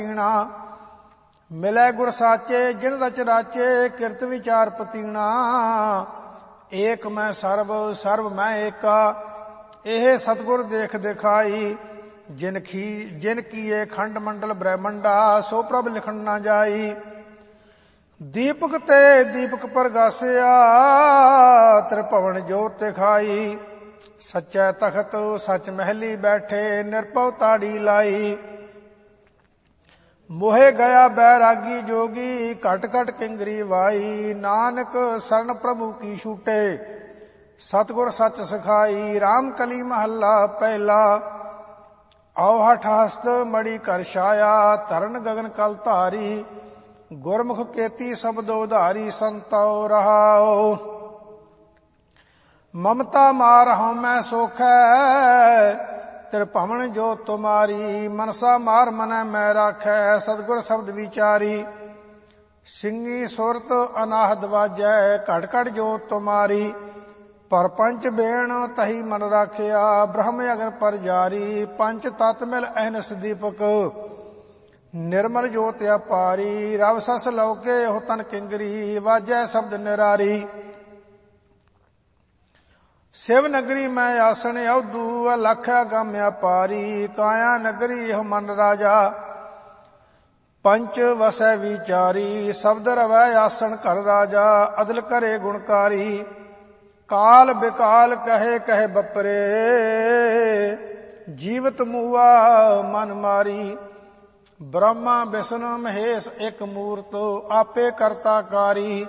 ਮਿਲੈ ਗੁਰ ਸਾਚੇ ਜਿਨ ਰਚ ਰਾਚੇ, ਕਿਰਤ ਵਿਚਾਰ ਪਤੀਣਾ। ਏਕ ਮੈਂ ਸਰਬ ਸਰਬ ਮੈਂ ਏਕਾ, ਇਹ ਸਤਿਗੁਰ ਦੇਖ ਦਿਖਾਈ। ਜਿਨ ਕੀਏ ਖੰਡ ਮੰਡਲ ਬ੍ਰਹਮੰਡਾ, ਸੋ ਪ੍ਰਭ ਲਿਖਣ ਨਾ ਜਾਈ। ਦੀਪਕ ਤੇ ਦੀਪਕ ਪ੍ਰਗਾਸਿਆ, ਤ੍ਰਿਭਵਨ ਜੋਤ ਦਿਖਾਈ। ਸੱਚੈ ਤਖਤ ਸੱਚ ਮਹਿਲੀ ਬੈਠੇ, ਨਿਰਭਉ ਤਾੜੀ ਲਾਈ। ਮੋਹਿ ਗਿਆ ਬੈਰਾਗੀ ਜੋਗੀ, ਘਟ ਘਟ ਕਿੰਗਰੀ ਵਾਈ। ਨਾਨਕ ਸਰਨ ਪ੍ਰਭੂ ਕੀ ਛੂਟੇ, ਸਤਿਗੁਰ ਸੱਚ ਸਿਖਾਈ। ਰਾਮ ਕਲੀ ਮਹੱਲਾ ਪਹਿਲਾ। ਆਓ ਹਠ ਹਸਤ ਮੜੀ ਕਰ ਛਾਇਆ, ਧਰਨ ਗਗਨ ਕਲ ਧਾਰੀ। ਗੁਰਮੁਖ ਕੇਤੀ ਸ਼ਬਦੋ ਉਧਾਰੀ, ਸੰਤੋ ਰਹਾਉ। ਮਮਤਾ ਮਾਰ ਹਉਮੈ ਸੋਖੈ, ਤ੍ਰਿਭਵਨ ਜੋ ਤੁਮਾਰੀ। ਮਨਸਾ ਮਾਰ ਮਨੈ ਮੈਂ ਰਾਖੈ, ਸਤਿਗੁਰ ਸ਼ਬਦ ਵਿਚਾਰੀ। ਸਿੰਘੀ ਸੁਰਤ ਅਨਾਹਦ ਵਾਜੈ, ਘਟ ਘਟ ਜੋਤ ਤੁਮਾਰੀ। ਪਰਪੰਚ ਬੇਣ ਤਹੀ ਮਨ ਰਾਖਿਆ, ਬ੍ਰਹਮ ਅਗਨ ਪਰ ਜਾਰੀ। ਪੰਚ ਤਤ ਮਿਲ ਅਹਨਿਸ ਦੀਪਕ, ਨਿਰਮਲ ਜੋਤ ਅਪਾਰੀ। ਰਵ ਸਸ ਲਉਕੇ ਉਹ ਤਨ ਕਿੰਗਰੀ, ਵਾਜੈ ਸ਼ਬਦ ਨਿਰਾਰੀ। ਸਿਵ ਨਗਰੀ ਮੈਂ ਆਸਣ ਅਵਧੂ, ਅਲਖ ਅਗੰਮ ਅਪਾਰੀ। ਕਾਇਆ ਨਗਰੀ ਇਹ ਮਨ ਰਾਜਾ, ਪੰਚ ਵਸੈ ਵਿਚਾਰੀ। ਸ਼ਬਦ ਰਵੈ ਆਸਣ ਘਰ ਰਾਜਾ, ਅਦਲ ਕਰੇ ਗੁਣਕਾਰੀ। ਕਾਲ ਬਿਕਾਲ ਕਹੇ ਕਹੇ ਬਪਰੇ, ਜੀਵਤ ਮੂਆ ਮਨ ਮਾਰੀ। ਬ੍ਰਹਮਾ ਵਿਸ਼ਨੂੰ ਮਹੇਸ਼ ਇਕ ਮੂਰਤ, ਆਪੇ ਕਰਤਾ ਕਾਰੀ।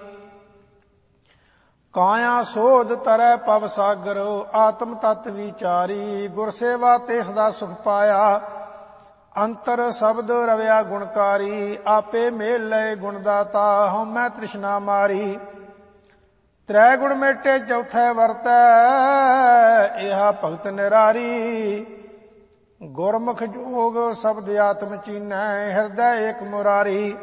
ਕਾਇਆ ਸੋਧ ਤਰੈ ਪਵ ਸਾਗਰ, ਆਤਮ ਤਤ ਵਿਚਾਰੀ। ਗੁਰ ਸੇਵਾ ਤੇ ਸਦਾ ਸੁਖ ਪਾਇਆ, ਅੰਤਰ ਸ਼ਬਦ ਰਵਿਆ ਗੁਣਕਾਰੀ। ਆਪੇ ਮੇਲ ਲਏ ਗੁਣ ਦਾਤਾ, ਹਉਮੈ ਤ੍ਰਿਸ਼ਨਾ ਮਾਰੀ। ਤ੍ਰੈ ਗੁਣ ਮੇਟੇ ਚੌਥੈ ਵਰਤੈ, ਇਹਾ ਭਗਤ ਨਿਰਾਰੀ। ਗੁਰਮੁਖ ਜੋਗ ਸ਼ਬਦ ਆਤਮ ਚੀਨੈ, ਹਿਰਦੈ ਏਕ ਮੁਰਾਰੀ।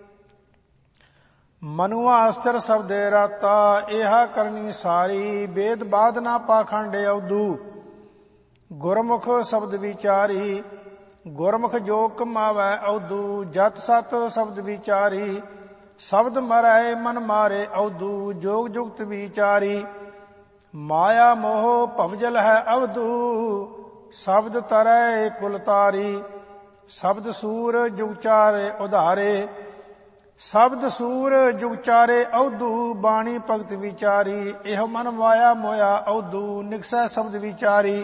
ਮਨੁਆ ਅਸਤਰ ਸ਼ਬਦੇ ਰਾਤਾ, ਇਹਾ ਕਰਨੀ ਸਾਰੀ। ਵੇਦ ਬਾਧ ਨਾ ਪਾਖੰਡ ਅਵਧੂ, ਗੁਰਮੁਖ ਸ਼ਬਦ ਵਿਚਾਰੀ। ਗੁਰਮੁਖ ਜੋਗ ਕਮਾਵੈ ਅਵਧੂ, ਜਤ ਸਤ ਸ਼ਬਦ ਵਿਚਾਰੀ। ਸ਼ਬਦ ਮਰੈ ਮਨ ਮਾਰੇ ਅਵਧੂ, ਜੋਗ ਜੁਗਤ ਵਿਚਾਰੀ। ਮਾਇਆ ਮੋਹ ਭਵਜਲ ਹੈ ਅਵਧੂ, ਸ਼ਬਦ ਤਰੈ ਕੁਲ ਤਾਰੀ। ਸ਼ਬਦ ਸੂਰ ਜੁਗ ਚਾਰੇ ਉਧਾਰੇ, ਸ਼ਬਦ ਸੂਰ ਜੁਗ ਚਾਰੇ ਅਵਧੂ। ਬਾਣੀ ਭਗਤ ਵਿਚਾਰੀ, ਇਹੋ ਮਨ ਮਾਇਆ ਮੋਇਆ ਅਵਧੂ। ਨਿਕਸੈ ਸ਼ਬਦ ਵਿਚਾਰੀ,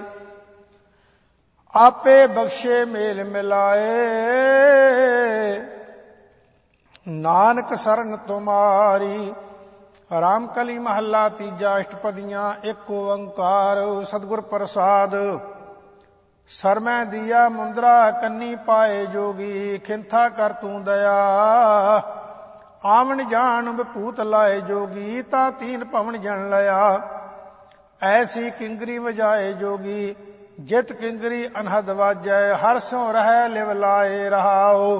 ਆਪੇ ਬਖਸ਼ੇ ਮੇਲ ਮਿਲਾਏ। ਨਾਨਕ ਸਰਨ ਤੁਮਾਰੀ। ਰਾਮ ਕਲੀ ਮਹੱਲਾ ਤੀਜਾ। ਅਸ਼ਟਪਦੀਆਂ। ਇੱਕ ਓੰਕਾਰ ਸਤਿਗੁਰ ਪ੍ਰਸਾਦ। ਸਰਮੈ ਦੀਆ ਮੁੰਦਰਾ ਕੰਨੀ ਪਾਏ ਜੋਗੀ, ਖਿੰਥਾ ਕਰ ਤੂੰ ਦਇਆ। ਆਵਣ ਜਾਣ ਵਿਭੂਤ ਲਾਏ ਜੋਗੀ, ਤਾਂ ਤੀਨ ਭਵਨ ਜਨ ਲਿਆ। ਐਸੀ ਕਿੰਗਰੀ ਵਜਾਏ ਜੋਗੀ, ਜਿਤ ਕਿੰਗਰੀ ਅਨਹਦ ਵਾਜੈ। ਹਰ ਸੋ ਰਹਿ ਲਿਵ ਲਾਏ ਰਹਾਉ।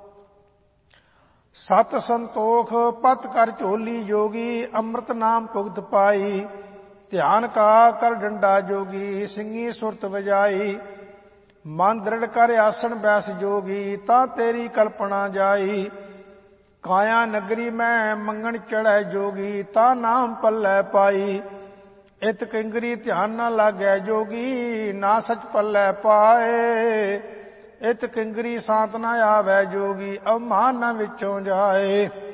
ਸਤ ਸੰਤੋਖ ਪਤ ਕਰ ਝੋਲੀ ਜੋਗੀ, ਅੰਮ੍ਰਿਤ ਨਾਮ ਭੁਗਤ ਪਾਈ। ਧਿਆਨ ਕਾ ਕਰ ਡੰਡਾ ਜੋਗੀ, ਸਿੰਘੀ ਸੁਰਤ ਵਜਾਈ। ਮਨ ਦ੍ਰਿੜ ਕਰ ਆਸਣ ਬੈਸ ਜੋਗੀ, ਤਾਂ ਤੇਰੀ ਕਲਪਨਾ ਜਾਈ। ਕਾਇਆ ਨਗਰੀ ਮੈਂ ਮੰਗਣ ਚੜ੍ਹੈ ਜੋਗੀ, ਤਾਂ ਨਾਮ ਪੱਲੇ ਪਾਈ। ਇਤ ਕਿੰਗਰੀ ਧਿਆਨ ਨਾ ਲਾਗੈ ਜੋਗੀ, ਨਾ ਸਚ ਪੱਲੇ ਪਾਏ। ਇਤ ਕਿੰਗਰੀ ਸਾਤ ਨਾ ਆਵੈ ਜੋਗੀ, ਅਵਮਾਨ ਨਾ ਵਿੱਚੋਂ ਜਾਏ।